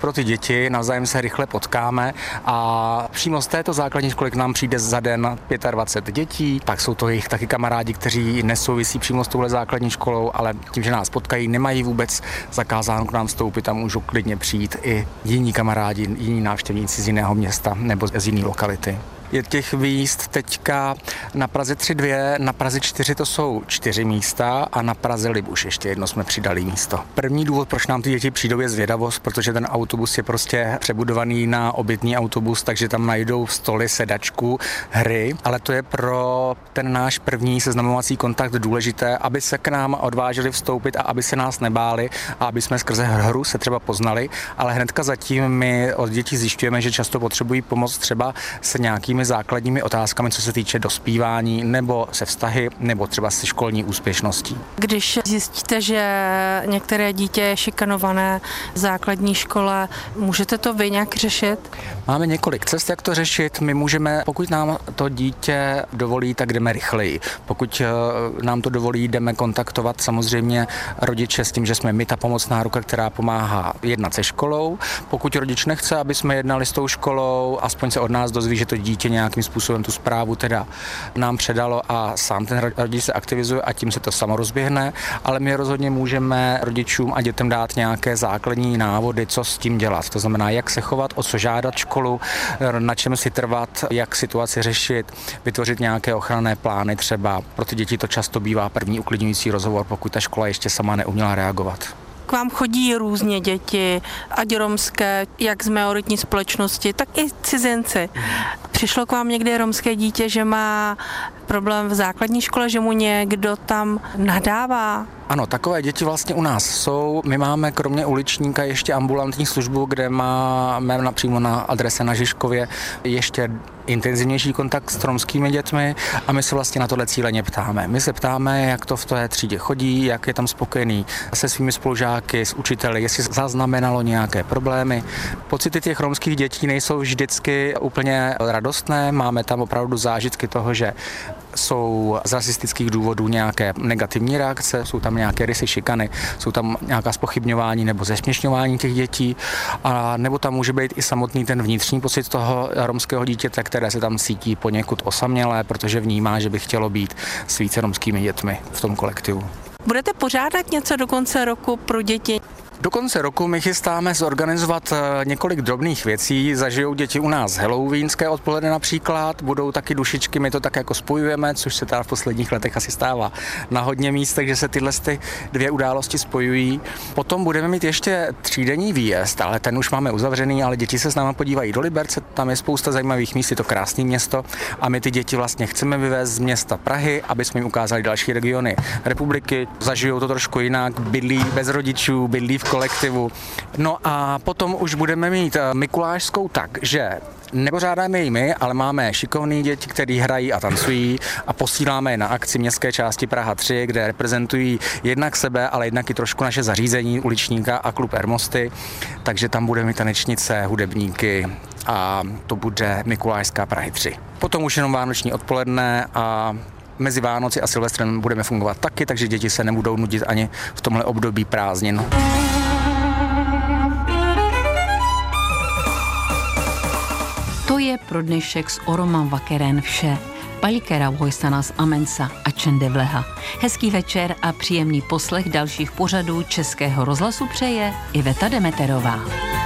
pro ty děti, navzájem se rychle potkáme a přímo z této základní školy k nám přijde za den 25 dětí, pak jsou to jejich taky kamarádi, kteří nesouvisí přímo s touhle základní školou, ale tím, že nás potkají, nemají vůbec zakázáno k nám vstoupit a můžou klidně přijít i jiní kamarádi, jiní návštěvníci z jiného města nebo z jiné lokality. Je těch výjízd teďka na Praze 3-2, na Praze 4 to jsou 4 místa a na Praze Libuš ještě jedno jsme přidali místo. První důvod, proč nám ty děti přijdou, je zvědavost, protože ten autobus je prostě přebudovaný na obytný autobus, takže tam najdou stoly, sedačku, hry, ale to je pro ten náš první seznamovací kontakt důležité, aby se k nám odvážili vstoupit a aby se nás nebáli a aby jsme skrze hru se třeba poznali, ale hnedka zatím my od dětí zjišťujeme, že často potřebují pomoc třeba se nějakými základními otázkami, co se týče dospívání, nebo se vztahy, nebo třeba se školní úspěšností. Když zjistíte, že některé dítě je šikanované v základní škole, můžete to vy nějak řešit? Máme několik cest, jak to řešit. My můžeme, pokud nám to dítě dovolí, tak jdeme rychleji. Pokud nám to dovolí, jdeme kontaktovat samozřejmě rodiče s tím, že jsme my ta pomocná ruka, která pomáhá jednat se školou. Pokud rodič nechce, aby jsme jednali s tou školou, aspoň se od nás dozví, že to dítě nějakým způsobem tu zprávu teda nám předalo a sám ten rodič se aktivizuje a tím se to samo rozběhne, ale my rozhodně můžeme rodičům a dětem dát nějaké základní návody, co s tím dělat. To znamená, jak se chovat, o co žádat školu, na čem si trvat, jak situaci řešit, vytvořit nějaké ochranné plány třeba. Pro ty děti to často bývá první uklidňující rozhovor, pokud ta škola ještě sama neuměla reagovat. K vám chodí různě děti, ať romské, jak z majoritní společnosti, tak i cizinci. Přišlo k vám někdy romské dítě, že má problém v základní škole, že mu někdo tam nadává? Ano, takové děti vlastně u nás jsou. My máme kromě uličníka ještě ambulantní službu, kde máme napřímo na adrese na Žižkově ještě intenzivnější kontakt s romskými dětmi a my se vlastně na tohle cíleně ptáme. My se ptáme, jak to v té třídě chodí, jak je tam spokojený se svými spolužáky, s učiteli, jestli zaznamenalo nějaké problémy. Pocity těch romských dětí nejsou vždycky úplně radostné, máme tam opravdu zážitky toho, že jsou z rasistických důvodů nějaké negativní reakce, jsou tam nějaké rysy šikany, jsou tam nějaká zpochybňování nebo zesměšňování těch dětí, a nebo tam může být i samotný ten vnitřní pocit toho romského dítěte, které se tam cítí poněkud osamělé, protože vnímá, že by chtělo být s více romskými dětmi v tom kolektivu. Budete pořádat něco do konce roku pro děti? Do konce roku my chystáme zorganizovat několik drobných věcí. Zažijou děti u nás halloweenské odpoledne například, budou taky dušičky, my to tak jako spojujeme, což se teda v posledních letech asi stává na hodně místech, že se tyhle dvě události spojují. Potom budeme mít ještě třídenní výjezd, ale ten už máme uzavřený, ale děti se s námi podívají do Liberce, tam je spousta zajímavých míst, je to krásné město a my ty děti vlastně chceme vyvést z města Prahy, aby jsme jim ukázali další regiony republiky. Zažijou to trošku jinak, bydlí bez rodičů, bydlí v kolektivu. No a potom už budeme mít mikulášskou tak, že nepořádáme ji my, ale máme šikovný děti, který hrají a tancují a posíláme je na akci městské části Praha 3, kde reprezentují jednak sebe, ale jednak i trošku naše zařízení uličníka a klub Ermosty, takže tam budeme mít tanečnice, hudebníky a to bude Mikulášská Prahy 3. Potom už jenom vánoční odpoledne a mezi Vánoci a Silvestrem budeme fungovat taky, takže děti se nebudou nudit ani v tomhle období prázdnin. To je pro dnešek s Oroman Vakeren vše. Palikera Vojsanas Amensa a Čendevleha. Hezký večer a příjemný poslech dalších pořadů Českého rozhlasu přeje Iveta Demeterová.